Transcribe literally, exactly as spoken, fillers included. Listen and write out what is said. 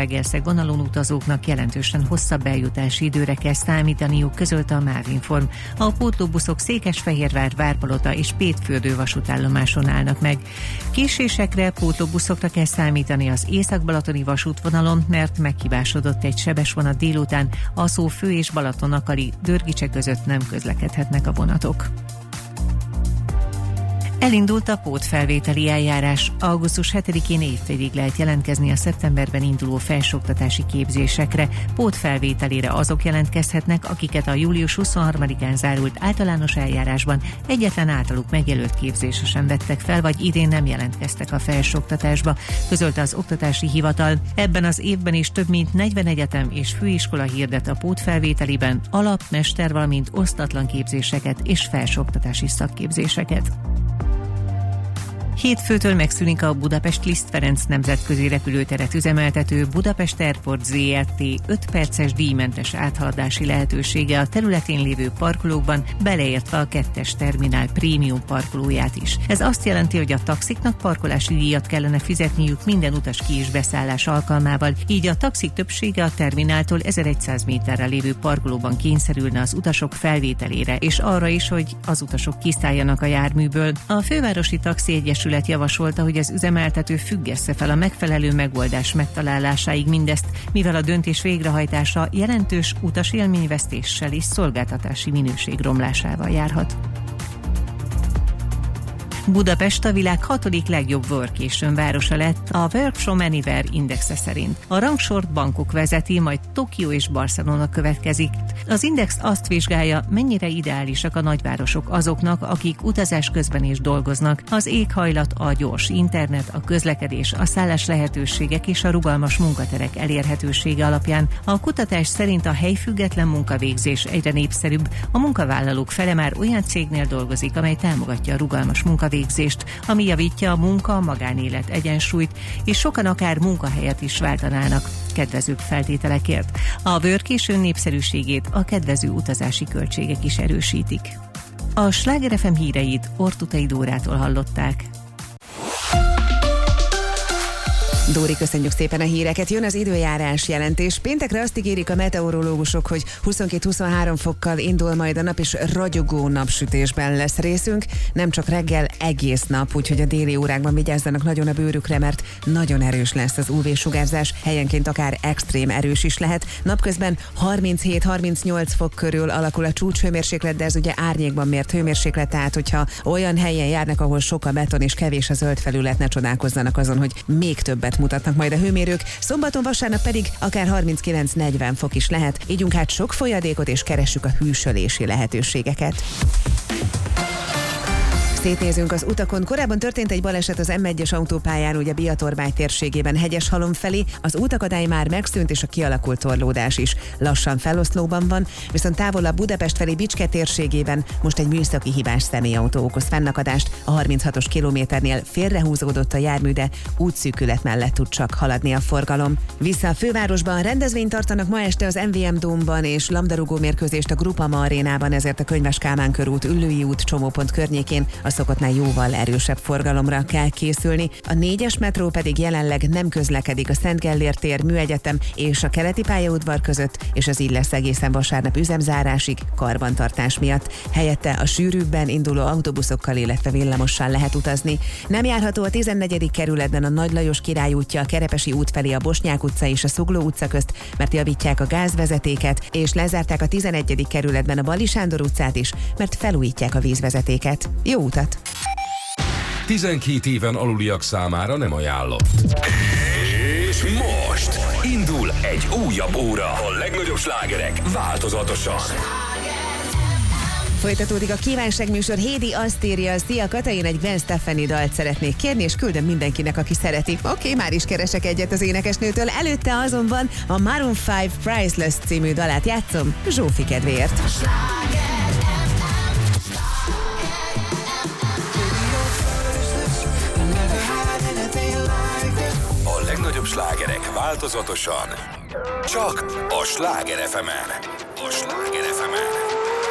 Zalaegerszeg vonalon utazóknak jelentősen hosszabb eljutási időre kell számítaniuk, közölte a Mávinform. A pótlóbuszok Székesfehérvár, Várpalota és Pétfürdő vasútállomáson állnak meg. Késésekre, pótlóbuszokra kell számítani az Észak-Balatoni vasútvonalon, mert meghibásodott egy sebes vonat délután, Alszó fő és Balatonakari Dörgicse között nem közlekedhetnek a vonatok. Elindult a pótfelvételi eljárás. augusztus hetedikén évfélig lehet jelentkezni a szeptemberben induló felsőoktatási képzésekre. Pótfelvételére azok jelentkezhetnek, akiket a július huszonharmadikán zárult általános eljárásban egyetlen általuk megjelölt képzésre sem vettek fel, vagy idén nem jelentkeztek a felsőoktatásba, közölte az Oktatási Hivatal. Ebben az évben is több mint negyven egyetem és főiskola hirdet a pótfelvételiben alap-, mester, valamint osztatlan képzéseket és felsőoktatási szakképzéseket. Hétfőtől megszűnik a Budapest Liszt Ferenc nemzetközi repülőteret üzemeltető Budapest Airport zé er té öt perces díjmentes áthaladási lehetősége a területén lévő parkolókban, beleértve a kettes terminál prémium parkolóját is. Ez azt jelenti, hogy a taxiknak parkolási díjat kellene fizetniük minden utas ki- és beszállás alkalmával, így a taxik többsége a termináltól ezerszáz méterre lévő parkolóban kényszerülne az utasok felvételére, és arra is, hogy az utasok kiszálljanak a járműből. A Fővárosi Taxi Egyesület javasolta, hogy az üzemeltető függesse fel a megfelelő megoldás megtalálásáig mindezt, mivel a döntés végrehajtása jelentős utasélményvesztéssel és szolgáltatási minőség romlásával járhat. Budapest a világ hatodik legjobb workation városa lett a Work from Anywhere indexe szerint. A rangsort Bangkok vezeti, majd Tokió és Barcelona következik. Az index azt vizsgálja, mennyire ideálisak a nagyvárosok azoknak, akik utazás közben is dolgoznak. Az éghajlat, a gyors internet, a közlekedés, a szállás lehetőségek és a rugalmas munkaterek elérhetősége alapján. A kutatás szerint a helyfüggetlen munkavégzés egyre népszerűbb. A munkavállalók fele már olyan cégnél dolgozik, amely támogatja a rugalmas munkavégzést, ami javítja a munka-magánélet egyensúlyt, és sokan akár munkahelyet is váltanának kedvezőbb feltételekért. A workation népszerűségét a kedvező utazási költségek is erősítik. A Sláger ef em híreit Ortutai Dórától hallották. Dóri, köszönjük szépen a híreket. Jön az időjárás jelentés. Péntekre azt ígérik a meteorológusok, hogy huszonkettő-huszonhárom fokkal indul majd a nap, és ragyogó napsütésben lesz részünk. Nem csak reggel, egész nap, úgyhogy a déli órákban vigyázzanak nagyon a bőrükre, mert nagyon erős lesz az ú vé-sugárzás, helyenként akár extrém erős is lehet. Napközben harminchét-harmincnyolc fok körül alakul a csúcshőmérséklet, de ez ugye árnyékban mért hőmérséklet, tehát hogyha olyan helyen járnak, ahol sok a beton és kevés a zöld felület, ne csodálkozzanak azon, hogy még többet mutatnak majd a hőmérők. Szombaton, vasárnap pedig akár harminckilenc-negyven fok is lehet. Ígyunk hát sok folyadékot és keressük a hűsölési lehetőségeket. Szétnézünk az utakon. Korábban történt egy baleset az em egyes autópályán, ugye Biatorbágy térségében Hegyeshalom felé. Az útakadály már megszűnt, és a kialakult torlódás is lassan feloszlóban van, viszont távolabb Budapest felé Bicske térségében most egy műszaki hibás személyautó okoz fennakadást. A harminchatos kilométernél félrehúzódott a jármű, de útszűkület mellett tud csak haladni a forgalom. Vissza a fővárosban rendezvényt tartanak ma este az em vé em Dómban, és labdarúgó mérkőzést a Groupama arénában, ezért a Könyves Kálmán körút, Üllői út csomópont környékén a szokottnál jóval erősebb forgalomra kell készülni. A négyes metró pedig jelenleg nem közlekedik a Szent Gellért tér, Műegyetem és a Keleti pályaudvar között, és ez így lesz egészen vasárnap üzemzárásig karbantartás miatt. Helyette a sűrűbben induló autóbuszokkal, illetve villamossal lehet utazni. Nem járható a tizennegyedik kerületben a Nagy Lajos Király útja, a Kerepesi út felé a Bosnyák utca és a Szugló utca közt, mert javítják a gázvezetéket, és lezárták a tizenegyedik kerületben a Bally Sándor utcát is, mert felújítják a vízvezetéket. Jó utat! tizenkét éven aluliak számára nem ajánlott. És most indul egy újabb óra. A legnagyobb slágerek változatosan. Folytatódik a kívánságműsor. Hédi azt írja: szia Kata, én egy Gwen Stefani dalt szeretnék kérni, és küldöm mindenkinek, aki szereti. Oké, okay, már is keresek egyet az énekesnőtől. Előtte azonban a Maroon öt Priceless című dalát játszom Zsófi kedvéért. A legnagyobb slágerek változatosan. Csak a Sláger ef emen. A Sláger ef emen.